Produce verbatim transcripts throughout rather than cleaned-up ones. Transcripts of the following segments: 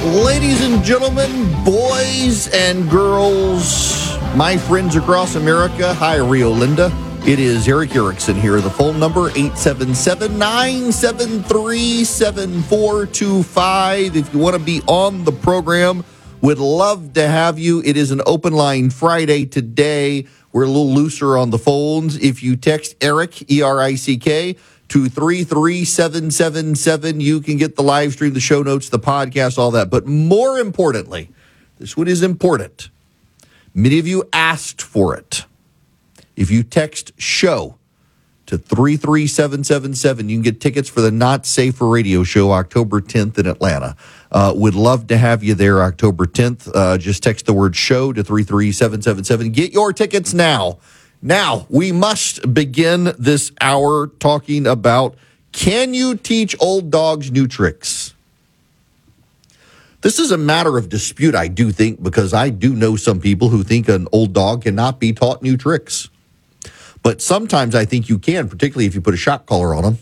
Ladies and gentlemen, boys and girls, my friends across America, hi, Rio Linda. It is Eric Erickson here. The phone number, eight seven seven, nine seven three, seven four two five. If you want to be on the program, would love to have you. It is an open line Friday today. We're a little looser on the phones. If you text Eric, E R I C K, to three three seven seven seven, you can get the live stream, the show notes, the podcast, all that. But more importantly, this one is important. Many of you asked for it. If you text SHOW to three three seven seven seven, you can get tickets for the Not Safer radio show October tenth in Atlanta. Uh, would love to have you there October tenth. Uh, just text the word SHOW to three three seven seven seven. Get your tickets now. Now, we must begin this hour talking about, can you teach old dogs new tricks? This is a matter of dispute, I do think, because I do know some people who think an old dog cannot be taught new tricks. But sometimes I think you can, particularly if you put a shock collar on them.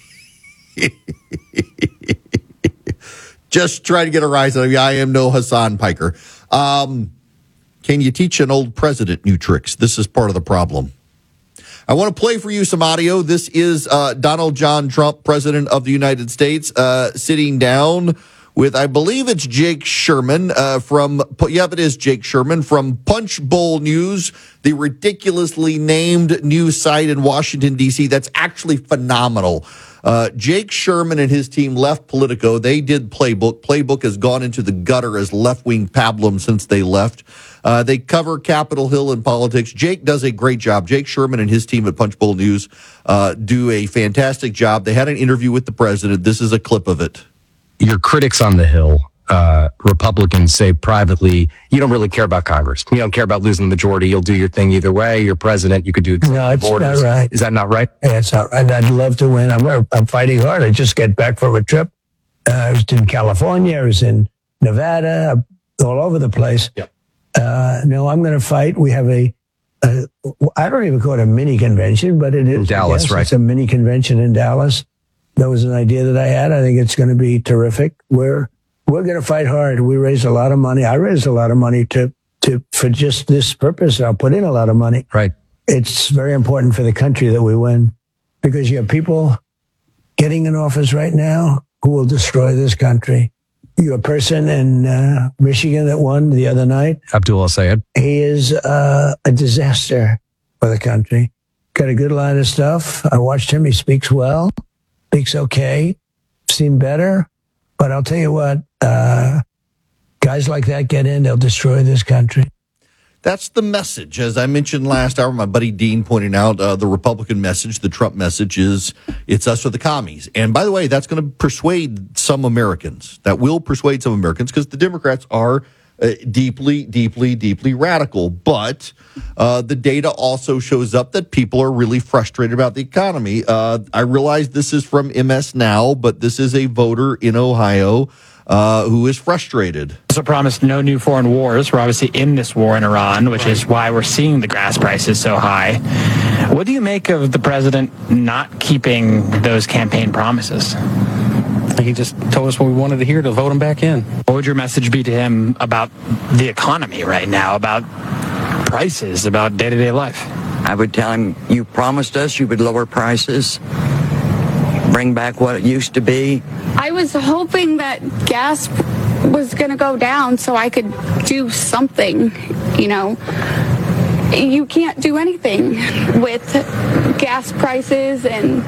Just try to get a rise out of you. I am no Hassan Piker. Um, can you teach an old president new tricks? This is part of the problem. I want to play for you some audio. This is uh, Donald John Trump, President of the United States, uh, sitting down with, I believe it's Jake Sherman uh, from, yep, it is Jake Sherman from Punch Bowl News, the ridiculously named news site in Washington, D C That's actually phenomenal. Uh, Jake Sherman and his team left Politico. They did Playbook. Playbook has gone into the gutter as left-wing pablum since they left. Uh, they cover Capitol Hill and politics. Jake does a great job. Jake Sherman and his team at Punch Bowl News uh, do a fantastic job. They had an interview with the president. This is a clip of it. Your critics on the Hill, uh, Republicans, say privately, you don't really care about Congress. You don't care about losing the majority. You'll do your thing either way. You're president. You could do no, it's borders. not right. Is that not right? Yeah, it's not right. I'd love to win. I'm, I'm fighting hard. I just get back from a trip. Uh, I was in California. I was in Nevada, all over the place. Yep. Uh, no, I'm going to fight. We have a, a, I don't even call it a mini convention, but it is. In Dallas, yes, right? It's a mini convention in Dallas. That was an idea that I had. I think it's going to be terrific. We're, we're going to fight hard. We raised a lot of money. I raised a lot of money to, to, for just this purpose. I'll put in a lot of money. Right. It's very important for the country that we win, because you have people getting in office right now who will destroy this country. You have a person in uh, Michigan that won the other night. Abdul El-Sayed. He is uh, a disaster for the country. Got a good line of stuff. I watched him. He speaks well. Speaks okay. Seen better. But I'll tell you what, uh, guys like that get in, they'll destroy this country. That's the message. As I mentioned last hour, my buddy Dean pointing out uh, the Republican message, the Trump message is it's us or the commies. And by the way, that's going to persuade some Americans. That will persuade some Americans because the Democrats are uh, deeply, deeply, deeply radical. But uh, the data also shows up that people are really frustrated about the economy. Uh, I realize this is from M S Now, but this is a voter in Ohio Uh, who is frustrated. Also promised no new foreign wars. We're obviously in this war in Iran, which is why we're seeing the gas prices so high. What do you make of the president not keeping those campaign promises? He just told us what we wanted to hear to vote him back in. What would your message be to him about the economy right now, about prices, about day-to-day life? I would tell him, you promised us you would lower prices, bring back what it used to be. I was hoping that gas was going to go down so I could do something, you know. You can't do anything with gas prices, and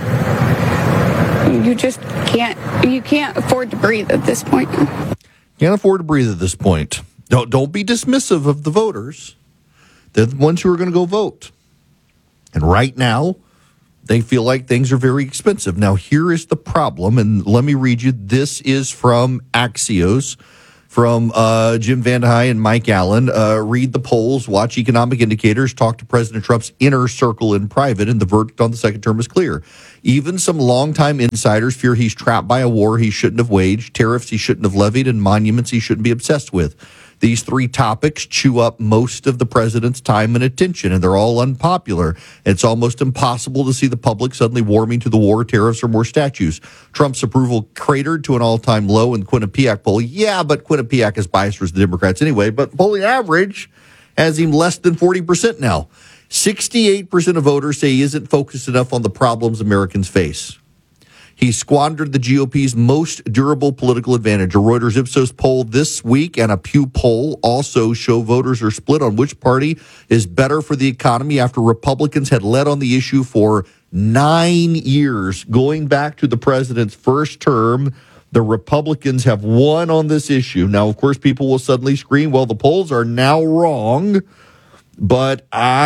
you just can't, you can't afford to breathe at this point. Can't afford to breathe at this point. Don't, don't be dismissive of the voters. They're the ones who are going to go vote. And right now, they feel like things are very expensive. Now, here is the problem, and let me read you. This is from Axios, from uh, Jim VandeHei and Mike Allen. Uh, read the polls, watch economic indicators, talk to President Trump's inner circle in private, and the verdict on the second term is clear. Even some longtime insiders fear he's trapped by a war he shouldn't have waged, tariffs he shouldn't have levied, and monuments he shouldn't be obsessed with. These three topics chew up most of the president's time and attention, and they're all unpopular. It's almost impossible to see the public suddenly warming to the war, tariffs, or more statues. Trump's approval cratered to an all-time low in the Quinnipiac poll. Yeah, but Quinnipiac is biased towards the Democrats anyway, but polling average has him less than forty percent now. sixty-eight percent of voters say he isn't focused enough on the problems Americans face. He squandered the G O P's most durable political advantage. A Reuters Ipsos poll this week and a Pew poll also show voters are split on which party is better for the economy after Republicans had led on the issue for nine years. Going back to the president's first term, the Republicans have won on this issue. Now, of course, people will suddenly scream, well, the polls are now wrong. But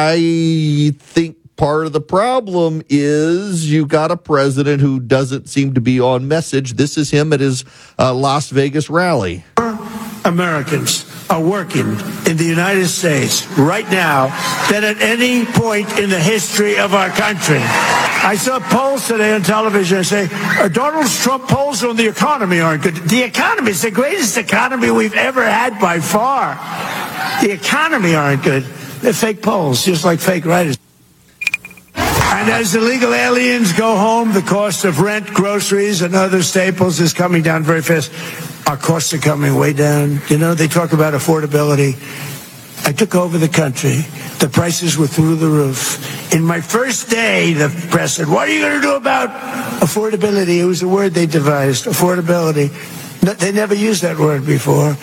I think part of the problem is you got a president who doesn't seem to be on message. This is him at his uh, Las Vegas rally. Americans are working in the United States right now than at any point in the history of our country. I saw polls today on television that say uh, Donald Trump polls on the economy aren't good. The economy is the greatest economy we've ever had by far. The economy aren't good. They're fake polls, just like fake writers. And as illegal aliens go home, the cost of rent, groceries, and other staples is coming down very fast. Our costs are coming way down. You know, they talk about affordability. I took over the country. The prices were through the roof. In my first day, the press said, what are you going to do about affordability? It was a word they devised, affordability. No, they never used that word before.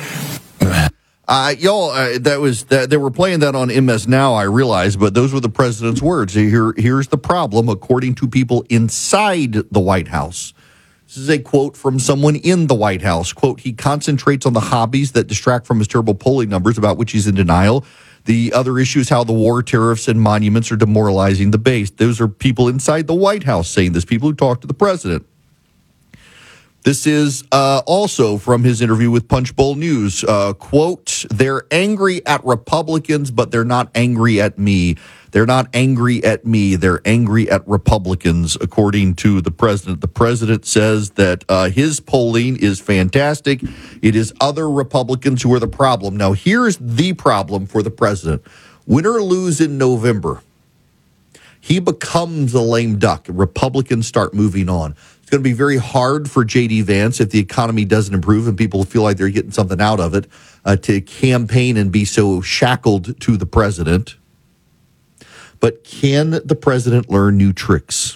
Uh, y'all, uh, that was that, they were playing that on M S Now, I realize, but those were the president's words. Here, here's the problem, according to people inside the White House. This is a quote from someone in the White House. Quote, he concentrates on the hobbies that distract from his terrible polling numbers, about which he's in denial. The other issue is how the war, tariffs, and monuments are demoralizing the base. Those are people inside the White House saying this, people who talk to the president. This is uh, also from his interview with Punchbowl News. Uh, quote, they're angry at Republicans, but they're not angry at me. They're not angry at me. They're angry at Republicans, according to the president. The president says that uh, his polling is fantastic. It is other Republicans who are the problem. Now, here's the problem for the president. Win or lose in November, he becomes a lame duck. Republicans start moving on. It's going to be very hard for J D. Vance if the economy doesn't improve and people feel like they're getting something out of it uh, to campaign and be so shackled to the president. But can the president learn new tricks?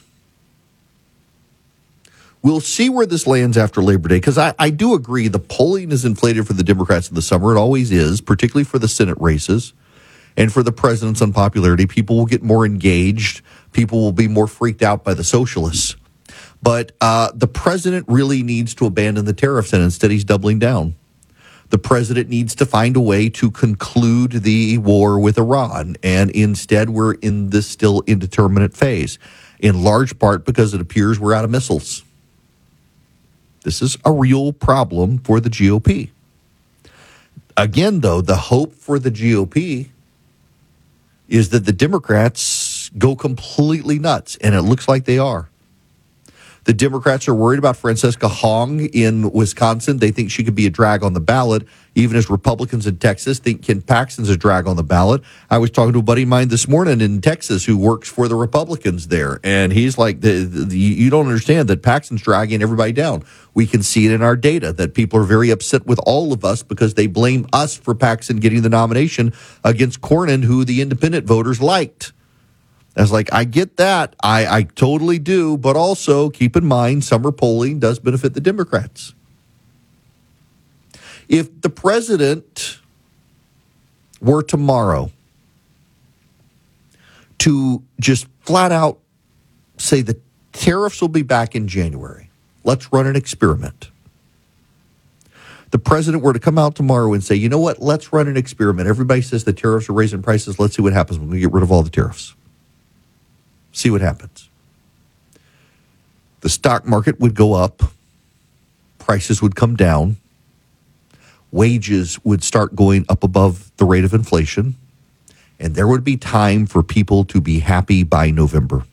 We'll see where this lands after Labor Day, because I, I do agree the polling is inflated for the Democrats in the summer. It always is, particularly for the Senate races. And for the president's unpopularity, people will get more engaged. People will be more freaked out by the socialists. But uh, the president really needs to abandon the tariffs, and instead he's doubling down. The president needs to find a way to conclude the war with Iran, and instead we're in this still indeterminate phase, in large part because it appears we're out of missiles. This is a real problem for the G O P. Again, though, the hope for the G O P is that the Democrats go completely nuts, and it looks like they are. The Democrats are worried about Francesca Hong in Wisconsin. They think she could be a drag on the ballot, even as Republicans in Texas think Ken Paxton's a drag on the ballot. I was talking to a buddy of mine this morning in Texas who works for the Republicans there, and he's like, the, the, you don't understand that Paxton's dragging everybody down. We can see it in our data that people are very upset with all of us because they blame us for Paxton getting the nomination against Cornyn, who the independent voters liked. I was like, I get that. I, I totally do. But also keep in mind, summer polling does benefit the Democrats. If the president were tomorrow to just flat out say the tariffs will be back in January, let's run an experiment. The president were to come out tomorrow and say, you know what, let's run an experiment. Everybody says the tariffs are raising prices. Let's see what happens when we get rid of all the tariffs. See what happens. The stock market would go up. Prices would come down. Wages would start going up above the rate of inflation. And there would be time for people to be happy by November.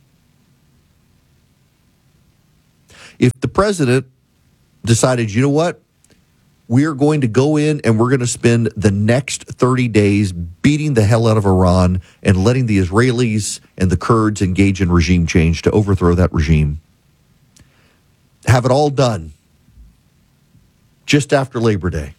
If the president decided, you know what, We are going to go in and we're going to spend the next thirty days beating the hell out of Iran and letting the Israelis and the Kurds engage in regime change to overthrow that regime. Have it all done just after Labor Day.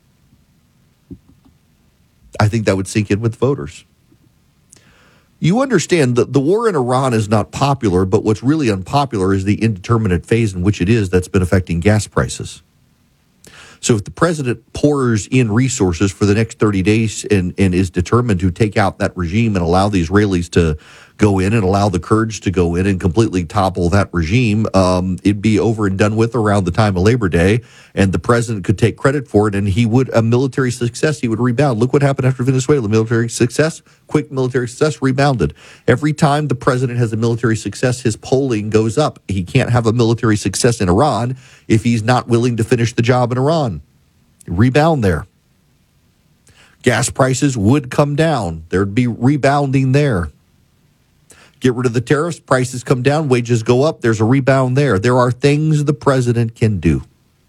I think that would sink in with voters. You understand that the war in Iran is not popular, but what's really unpopular is the indeterminate phase in which it is that's been affecting gas prices. So if the president pours in resources for the next thirty days and, and is determined to take out that regime and allow the Israelis to go in and allow the Kurds to go in and completely topple that regime, um, it'd be over and done with around the time of Labor Day, and the president could take credit for it, and he would, a military success, he would rebound. Look what happened after Venezuela. Military success, quick military success, rebounded. Every time the president has a military success, his polling goes up. He can't have a military success in Iran if he's not willing to finish the job in Iran. Rebound there. Gas prices would come down. There'd be rebounding there. Get rid of the tariffs, prices come down, wages go up, there's a rebound there. There are things the president can do.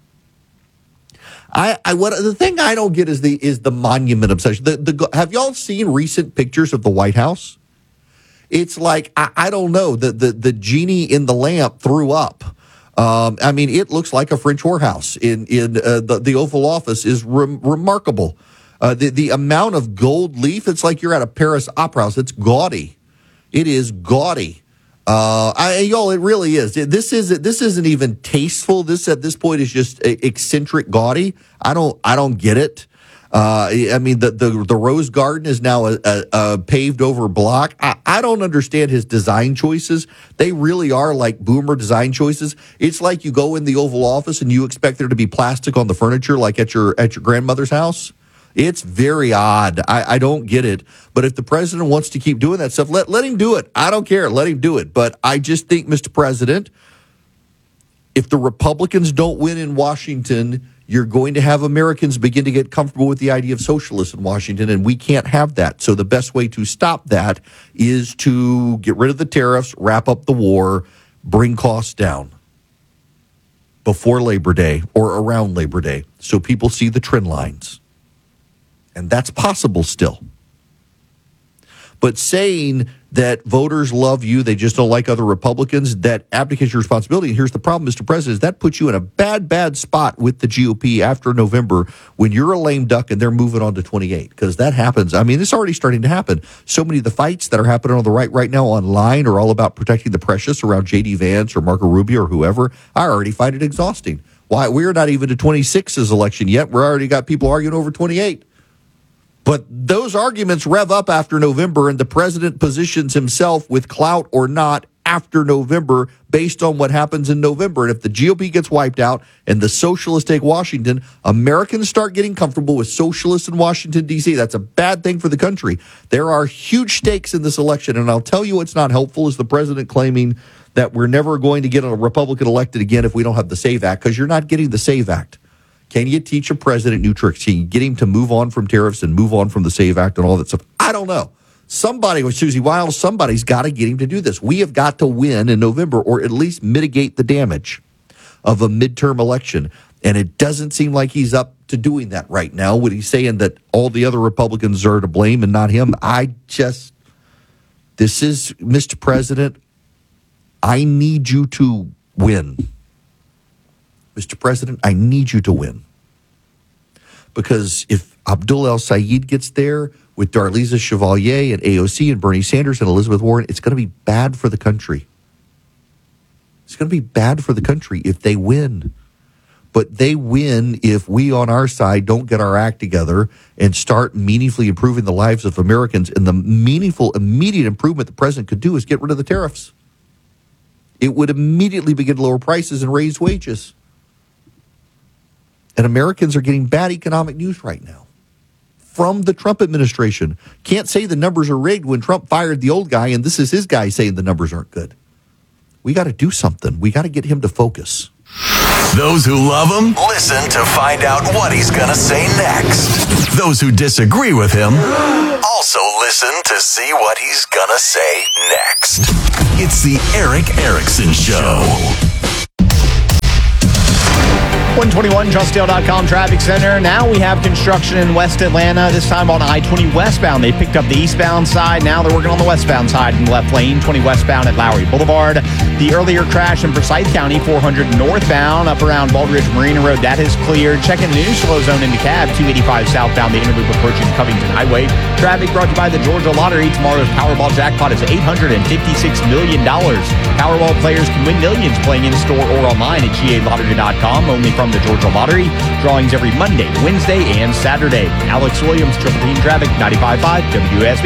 I, I what the thing I don't get is the is the monument obsession. The, the, have y'all seen recent pictures of the White House? It's like, I, I don't know, the, the, the genie in the lamp threw up. Um, I mean, it looks like a French whorehouse. In, in uh, the, the Oval Office is rem- remarkable. Uh, the, the amount of gold leaf, it's like you're at a Paris opera house. It's gaudy. It is gaudy. Uh, I, y'all, it really is. This isn't. This isn't even tasteful. This at this point is just eccentric, gaudy. I don't. I don't get it. Uh, I mean, the, the the Rose Garden is now a, a, a paved over block. I, I don't understand his design choices. They really are like boomer design choices. It's like you go in the Oval Office and you expect there to be plastic on the furniture, like at your at your grandmother's house. It's very odd. I, I don't get it. But if the president wants to keep doing that stuff, let, let him do it. I don't care. Let him do it. But I just think, Mister President, if the Republicans don't win in Washington, you're going to have Americans begin to get comfortable with the idea of socialists in Washington, and we can't have that. So the best way to stop that is to get rid of the tariffs, wrap up the war, bring costs down before Labor Day or around Labor Day so people see the trend lines. And that's possible still. But saying that voters love you, they just don't like other Republicans, that abdicates your responsibility. And here's the problem, Mister President, is that puts you in a bad, bad spot with the G O P after November when you're a lame duck and they're moving on to twenty-eight. Because that happens. I mean, it's already starting to happen. So many of the fights that are happening on the right right now online are all about protecting the precious around J D Vance or Marco Rubio or whoever. I already find it exhausting. Why? We're not even to twenty-six's election yet. We're already got people arguing over twenty-eight. But those arguments rev up after November, and the president positions himself with clout or not after November based on what happens in November. And if the G O P gets wiped out and the socialists take Washington, Americans start getting comfortable with socialists in Washington, D C. That's a bad thing for the country. There are huge stakes in this election, and I'll tell you what's not helpful is the president claiming that we're never going to get a Republican elected again if we don't have the SAVE Act, because you're not getting the SAVE Act. Can you teach a president new tricks? Can you get him to move on from tariffs and move on from the SAVE Act and all that stuff? I don't know. Somebody, with Susie Wiles, somebody's got to get him to do this. We have got to win in November, or at least mitigate the damage of a midterm election. And it doesn't seem like he's up to doing that right now. When he's saying that all the other Republicans are to blame and not him, I just, this is, Mister President, I need you to win. Mister President, I need you to win. Because if Abdul El-Sayed gets there with Darlisa Chevalier and A O C and Bernie Sanders and Elizabeth Warren, it's going to be bad for the country. It's going to be bad for the country if they win. But they win if we on our side don't get our act together and start meaningfully improving the lives of Americans. And the meaningful, immediate improvement the president could do is get rid of the tariffs. It would immediately begin to lower prices and raise wages. And Americans are getting bad economic news right now from the Trump administration. Can't say the numbers are rigged when Trump fired the old guy, and this is his guy saying the numbers aren't good. We got to do something. We got to get him to focus. Those who love him, listen to find out what he's going to say next. Those who disagree with him, also listen to see what he's going to say next. It's the Erick Erickson Show. one twenty-one Trustdale dot com Traffic Center. Now we have construction in West Atlanta, this time on I twenty westbound. They picked up the eastbound side. Now they're working on the westbound side in the left lane, twenty westbound at Lowry Boulevard. The earlier crash in Forsyth County, four hundred northbound, up around Baldridge Marina Road. That is cleared. Checking the new slow zone into Cab, two eighty-five southbound, the inner loop approaching Covington Highway. Traffic brought to you by the Georgia Lottery. Tomorrow's Powerball jackpot is eight hundred fifty-six million dollars. Powerball players can win millions playing in-store or online at G A lottery dot com, only from the Georgia Lottery. Drawings every Monday, Wednesday, and Saturday. Alex Williams, Triple Team Traffic, ninety-five point five W S B.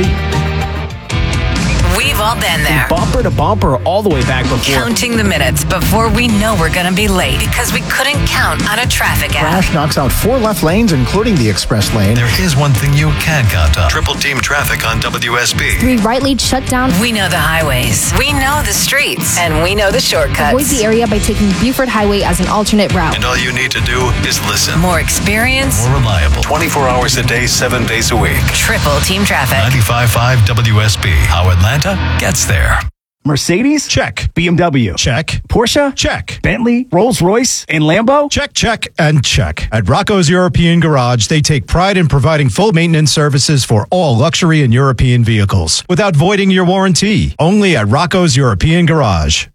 We've all been there. Bumper to bumper all the way back before. Counting the minutes before we know we're going to be late because we couldn't count on a traffic app. Crash knocks out four left lanes, including the express lane. There is one thing you can count on. Triple Team Traffic on W S B. Three right lanes shut down. We know the highways. We know the streets. And we know the shortcuts. Avoid the area by taking Buford Highway as an alternate route. And all you need to do is listen. More experience. More reliable. twenty-four hours a day, seven days a week. Triple Team Traffic. ninety-five point five W S B. How Atlanta gets there. Mercedes? Check. B M W? Check. Porsche? Check. Bentley? Rolls-Royce? And Lambo? Check, check, and check. At Rocco's European Garage, they take pride in providing full maintenance services for all luxury and European vehicles without voiding your warranty. Only at Rocco's European Garage.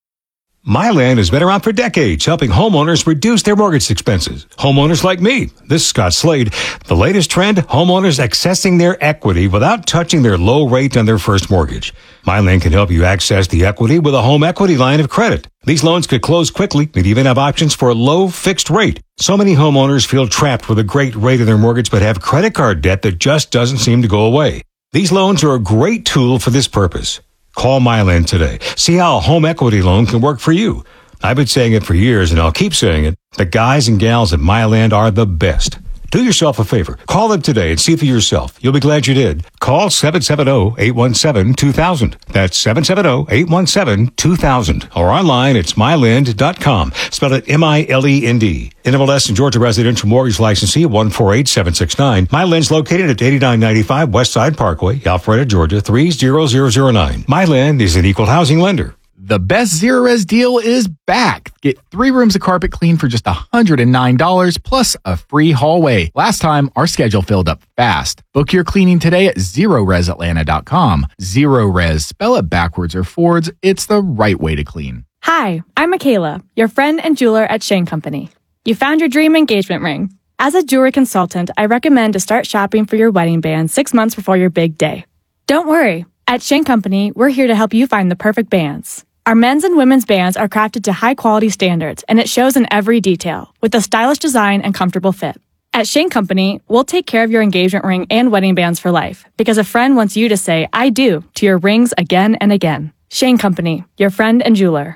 MyLand has been around for decades, helping homeowners reduce their mortgage expenses. Homeowners like me. This is Scott Slade. The latest trend, homeowners accessing their equity without touching their low rate on their first mortgage. MyLand can help you access the equity with a home equity line of credit. These loans could close quickly and even have options for a low fixed rate. So many homeowners feel trapped with a great rate of their mortgage but have credit card debt that just doesn't seem to go away. These loans are a great tool for this purpose. Call MyLand today. See how a home equity loan can work for you. I've been saying it for years, and I'll keep saying it. The guys and gals at MyLand are the best. Do yourself a favor. Call them today and see for yourself. You'll be glad you did. Call seven seven zero, eight one seven, two thousand. That's seven seven zero, eight one seven, two thousand. Or online, it's myland dot com. Spell it M I L E N D. N M L S and Georgia Residential Mortgage Licensee one four eight seven six nine. MyLand's located at eighty-nine ninety-five West Side Parkway, Alpharetta, Georgia, three zero zero zero nine. MyLand is an equal housing lender. The best Zero-Res deal is back. Get three rooms of carpet clean for just one hundred nine dollars plus a free hallway. Last time, our schedule filled up fast. Book your cleaning today at zero res atlanta dot com. Zero-Res, spell it backwards or forwards. It's the right way to clean. Hi, I'm Michaela, your friend and jeweler at Shane Company. You found your dream engagement ring. As a jewelry consultant, I recommend to start shopping for your wedding band six months before your big day. Don't worry. At Shane Company, we're here to help you find the perfect bands. Our men's and women's bands are crafted to high-quality standards, and it shows in every detail, with a stylish design and comfortable fit. At Shane Company, we'll take care of your engagement ring and wedding bands for life, because a friend wants you to say, I do, to your rings again and again. Shane Company, your friend and jeweler.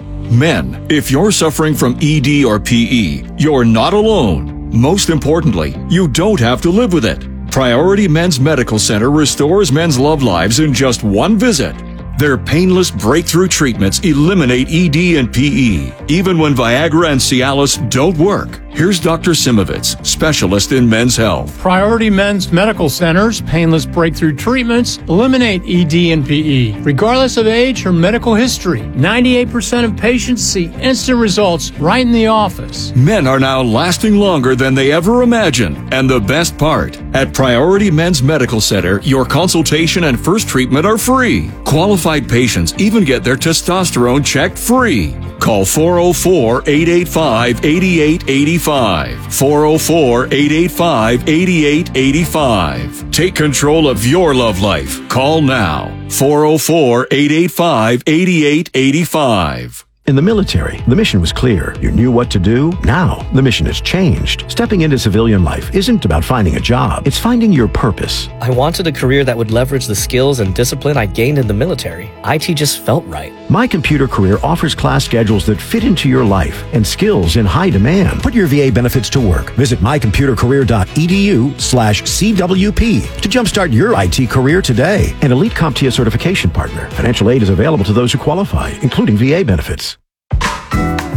Men, if you're suffering from E D or P E, you're not alone. Most importantly, you don't have to live with it. Priority Men's Medical Center restores men's love lives in just one visit. Their painless breakthrough treatments eliminate E D and P E, even when Viagra and Cialis don't work. Here's Doctor Simovitz, specialist in men's health. Priority Men's Medical Center's painless breakthrough treatments eliminate E D and P E, regardless of age or medical history. ninety-eight percent of patients see instant results right in the office. Men are now lasting longer than they ever imagined. And the best part, at Priority Men's Medical Center, your consultation and first treatment are free. Qualified patients even get their testosterone checked free. Call four oh four, eight eight five, eight eight eight five. four oh four, eight eight five, eight eight eight five. Take control of your love life. Call now. four oh four, eight eight five, eight eight eight five. In the military, the mission was clear. You knew what to do. Now, the mission has changed. Stepping into civilian life isn't about finding a job. It's finding your purpose. I wanted a career that would leverage the skills and discipline I gained in the military. I T just felt right. My Computer Career offers class schedules that fit into your life and skills in high demand. Put your V A benefits to work. Visit my computer career dot e d u slash C W P to jumpstart your I T career today. An Elite CompTIA certification partner. Financial aid is available to those who qualify, including V A benefits.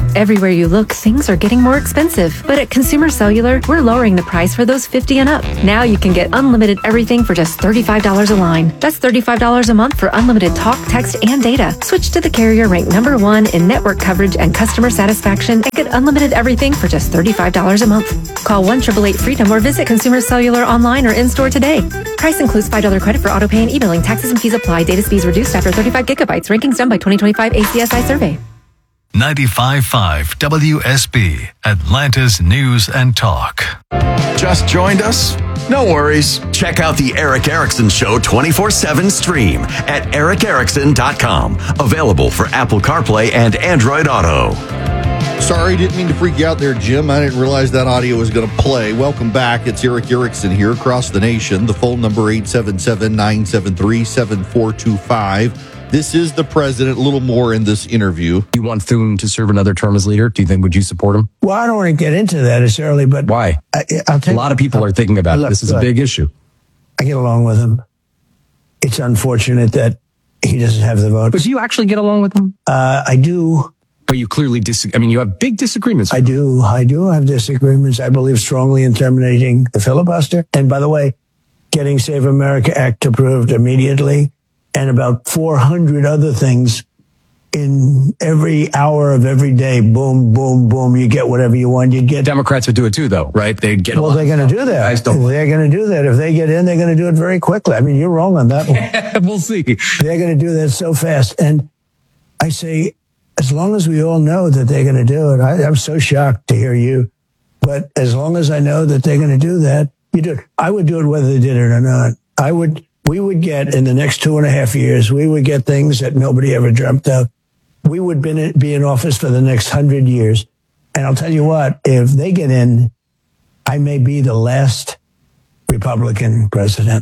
Everywhere you look, things are getting more expensive. But at Consumer Cellular, we're lowering the price for those fifty and up. Now you can get unlimited everything for just thirty-five dollars a line. That's thirty-five dollars a month for unlimited talk, text, and data. Switch to the carrier ranked number one in network coverage and customer satisfaction and get unlimited everything for just thirty-five dollars a month. Call one eight eight eight freedom or visit Consumer Cellular online or in-store today. Price includes five dollars credit for auto pay and e-billing. Taxes and fees apply. Data speeds reduced after thirty-five gigabytes. Rankings done by twenty twenty-five A C S I survey. ninety-five point five W S B, Atlanta's News and Talk. Just joined us? No worries. Check out the Eric Erickson Show twenty-four seven stream at eric erickson dot com. Available for Apple CarPlay and Android Auto. Sorry, didn't mean to freak you out there, Jim. I didn't realize that audio was going to play. Welcome back. It's Eric Erickson here across the nation. The phone number eight seven seven, nine seven three, seven four two five. This is the president. A little more in this interview. You want Thune to serve another term as leader? Do you think, would you support him? Well, I don't want to get into that necessarily, but why? I, I'll tell a lot of people are thinking about look, it. This is look, a big issue. I get along with him. It's unfortunate that he doesn't have the vote. But do you actually get along with him? Uh, I do. But you clearly disagree. I mean, you have big disagreements. I do. I do have disagreements. I believe strongly in terminating the filibuster. And by the way, getting Save America Act approved immediately and about four hundred other things in every hour of every day. Boom, boom, boom. You get whatever you want. You get. Democrats would do it too, though, right? They'd get. Well, they're going to do that. They're going to do that. If they get in, they're going to do it very quickly. I mean, you're wrong on that one. We'll see. They're going to do that so fast. And I say, as long as we all know that they're going to do it, I, I'm so shocked to hear you. But as long as I know that they're going to do that, you do it. I would do it whether they did it or not. I would. We would get in the next two and a half years. We would get things that nobody ever dreamt of. We would be in office for the next hundred years. And I'll tell you what, if they get in, I may be the last Republican president.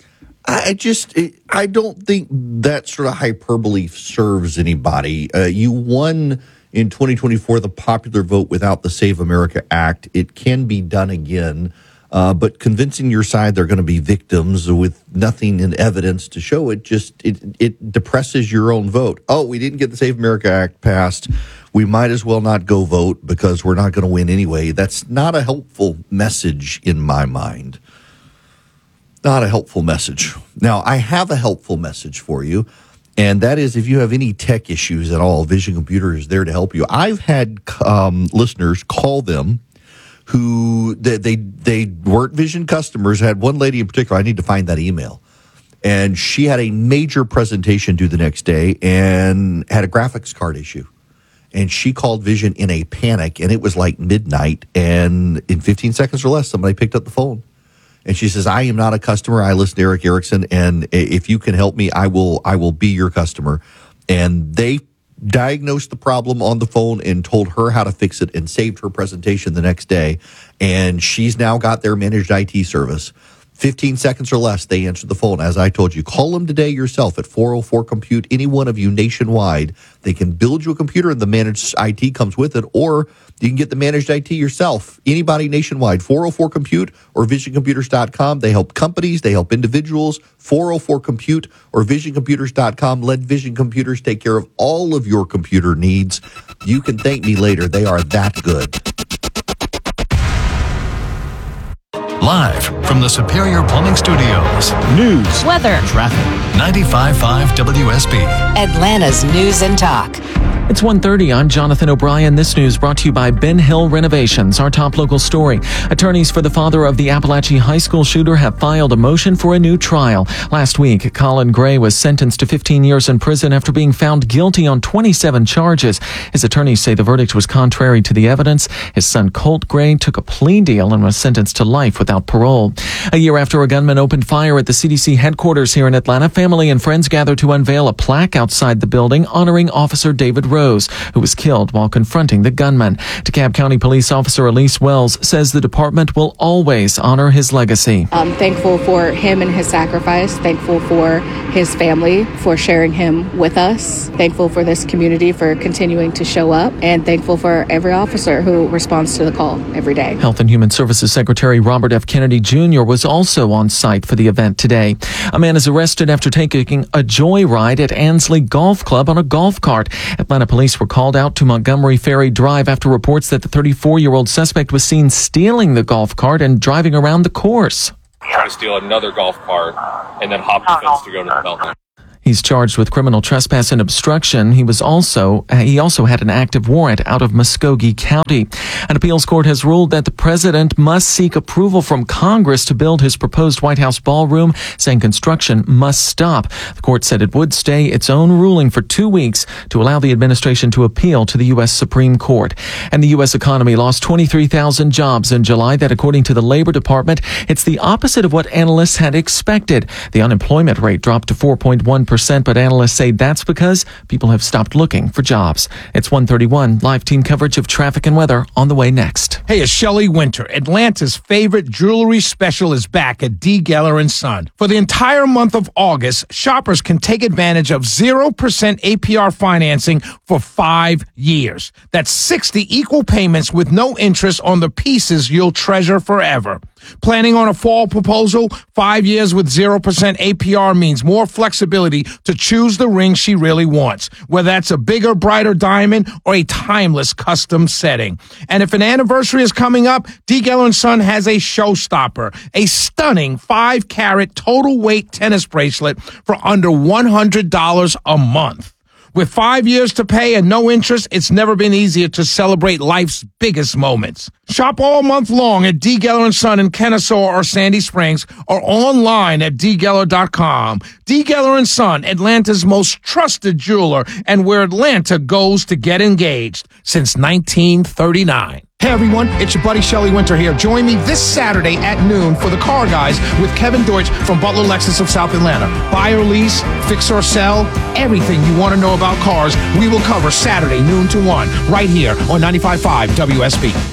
I just, I don't think that sort of hyperbole serves anybody. Uh, you won in twenty twenty-four the popular vote without the Save America Act. It can be done again. Uh, but convincing your side they're going to be victims with nothing in evidence to show it, just it, it depresses your own vote. Oh, we didn't get the Save America Act passed. We might as well not go vote because we're not going to win anyway. That's not a helpful message in my mind. Not a helpful message. Now, I have a helpful message for you, and that is if you have any tech issues at all, Vision Computer is there to help you. I've had um, listeners call them who they, they they weren't Vision customers. I had one lady in particular, I need to find that email, and she had a major presentation due the next day and had a graphics card issue. And she called Vision in a panic, and it was like midnight, and in fifteen seconds or less, somebody picked up the phone. And she says, I am not a customer. I listen to Eric Erickson, and if you can help me, I will I will be your customer. And they diagnosed the problem on the phone and told her how to fix it and saved her presentation the next day. And she's now got their managed I T service. fifteen seconds or less, they answered the phone. As I told you, call them today yourself at four oh four compute. Any one of you nationwide, they can build you a computer and the managed I T comes with it, or you can get the managed I T yourself. Anybody nationwide, four oh four compute or vision computers dot com. They help companies, they help individuals. four oh four compute or vision computers dot com. Let Vision Computers take care of all of your computer needs. You can thank me later. They are that good. Live from the Superior Plumbing Studios. News, weather, traffic. ninety-five point five W S B. Atlanta's News and Talk. It's one thirty. I'm Jonathan O'Brien. This news brought to you by Ben Hill Renovations. Our top local story. Attorneys for the father of the Appalachian high school shooter have filed a motion for a new trial. Last week, Colin Gray was sentenced to fifteen years in prison after being found guilty on twenty-seven charges. His attorneys say the verdict was contrary to the evidence. His son Colt Gray took a plea deal and was sentenced to life without parole. A year after a gunman opened fire at the C D C headquarters here in Atlanta, family and friends gathered to unveil a plaque outside the building honoring Officer David Rose, who was killed while confronting the gunman. DeKalb County Police Officer Elise Wells says the department will always honor his legacy. I'm thankful for him and his sacrifice, thankful for his family for sharing him with us, thankful for this community for continuing to show up, and thankful for every officer who responds to the call every day. Health and Human Services Secretary Robert F. Kennedy Junior was was also on site for the event today. A man is arrested after taking a joyride at Ansley Golf Club on a golf cart. Atlanta police were called out to Montgomery Ferry Drive after reports that the thirty-four-year-old suspect was seen stealing the golf cart and driving around the course. Try to steal another golf cart and then hop the fence to go to the Beltline. He's charged with criminal trespass and obstruction. He was also he also had an active warrant out of Muskogee County. An appeals court has ruled that the president must seek approval from Congress to build his proposed White House ballroom, saying construction must stop. The court said it would stay its own ruling for two weeks to allow the administration to appeal to the U S Supreme Court. And the U S economy lost twenty-three thousand jobs in July. That, according to the Labor Department, it's the opposite of what analysts had expected. The unemployment rate dropped to four point one percent, but analysts say that's because people have stopped looking for jobs. It's one thirty-one. Live team coverage of traffic and weather on the way next. Hey, it's Shelley Winter. Atlanta's favorite jewelry special is back at D. Geller and Son. For the entire month of August, shoppers can take advantage of zero percent A P R financing for five years. That's sixty equal payments with no interest on the pieces you'll treasure forever. Planning on a fall proposal? Five years with zero percent A P R means more flexibility to choose the ring she really wants, whether that's a bigger, brighter diamond or a timeless custom setting. And if an anniversary is coming up, D. Geller and Son has a showstopper, a stunning five carat total weight tennis bracelet for under one hundred dollars a month. With five years to pay and no interest, it's never been easier to celebrate life's biggest moments. Shop all month long at D. Geller and Son in Kennesaw or Sandy Springs, or online at d geller dot com. D. Geller and Son, Atlanta's most trusted jeweler, and where Atlanta goes to get engaged since nineteen thirty-nine. Hey everyone, it's your buddy Shelley Winter here. Join me this Saturday at noon for the Car Guys with Kevin Deutsch from Butler Lexus of South Atlanta. Buy or lease, fix or sell, everything you want to know about cars, we will cover Saturday noon to one, right here on ninety-five point five W S B.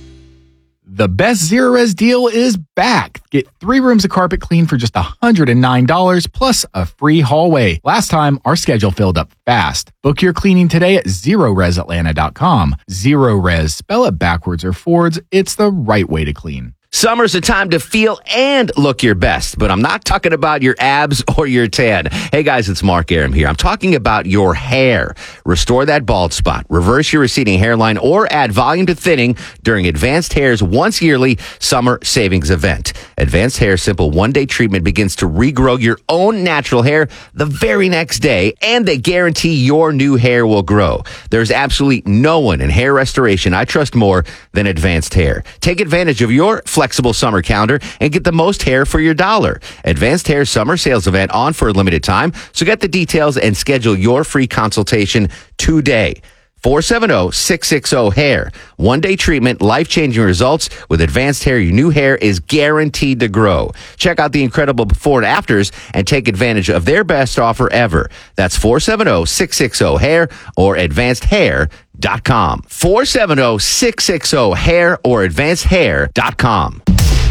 The best Zerorez deal is back. Get three rooms of carpet clean for just one hundred nine dollars plus a free hallway. Last time, our schedule filled up fast. Book your cleaning today at zero res atlanta dot com. Zerorez, spell it backwards or forwards. It's the right way to clean. Summer's a time to feel and look your best, but I'm not talking about your abs or your tan. Hey guys, it's Mark Aram here. I'm talking about your hair. Restore that bald spot, reverse your receding hairline, or add volume to thinning during Advanced Hair's once yearly summer savings event. Advanced Hair Simple one-day treatment begins to regrow your own natural hair the very next day, and they guarantee your new hair will grow. There's absolutely no one in hair restoration I trust more than Advanced Hair. Take advantage of your flexible summer calendar and get the most hair for your dollar. Advanced Hair Summer Sales Event on for a limited time, so get the details and schedule your free consultation today. four seven zero, six six zero, hair. One-day treatment, life-changing results. With Advanced Hair, your new hair is guaranteed to grow. Check out the incredible before and afters and take advantage of their best offer ever. That's four seven zero, six six zero, hair or advanced hair dot com. four seven zero, six six zero, hair or advanced hair dot com.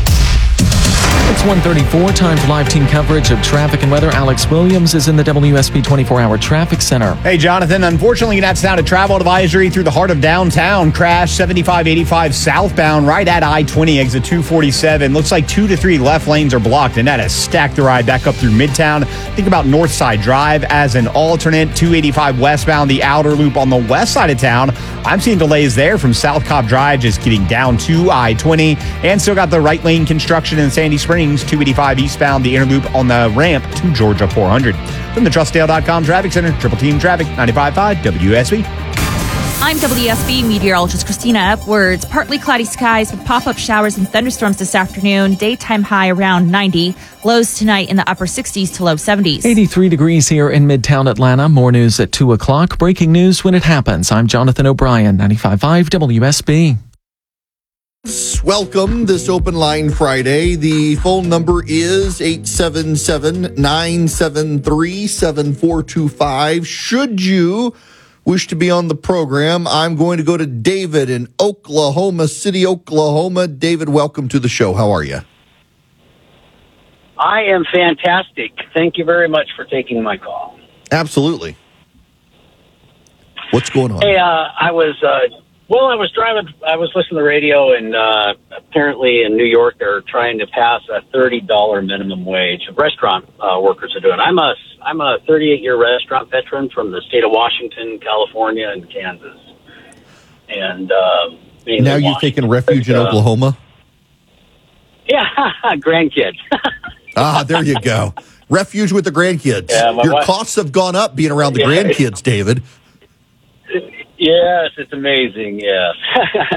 It's one thirty-four, time for live team coverage of traffic and weather. Alex Williams is in the W S B twenty-four hour traffic center. Hey, Jonathan. Unfortunately, that's down a travel advisory through the heart of downtown. Crash seventy-five eighty-five southbound right at I twenty, exit two forty-seven. Looks like two to three left lanes are blocked, and that has stacked the ride back up through Midtown. Think about Northside Drive as an alternate. two eighty-five westbound, the outer loop on the west side of town. I'm seeing delays there from South Cobb Drive, just getting down to I twenty, and still got the right lane construction in Sandy Springs. two eighty-five eastbound, the inner loop on the ramp to Georgia four hundred. From the trust dale dot com Traffic Center, Triple Team Traffic, ninety-five point five W S B. I'm W S B meteorologist Christina Upwards. Partly cloudy skies with pop-up showers and thunderstorms this afternoon. Daytime high around ninety. Lows tonight in the upper sixties to low seventies. eighty-three degrees here in Midtown Atlanta. More news at two o'clock. Breaking news when it happens. I'm Jonathan O'Brien, ninety-five point five W S B. Welcome this Open Line Friday. The phone number is eight seven seven, nine seven three, seven four two five. Should you wish to be on the program, I'm going to go to David in Oklahoma City, Oklahoma. David, welcome to the show. How are you? I am fantastic. Thank you very much for taking my call. Absolutely. What's going on? Hey, uh, I was uh, Well, I was driving, I was listening to the radio, and uh, apparently in New York they're trying to pass a thirty dollars minimum wage. Restaurant uh, workers are doing. I'm a, I'm a thirty-eight year restaurant veteran from the state of Washington, California, and Kansas. And uh, now you've taken refuge in uh, Oklahoma? Yeah, grandkids. Ah, there you go. Refuge with the grandkids. Yeah, my Your wife- costs have gone up being around the Yeah. grandkids, David. Yes, it's amazing, yes.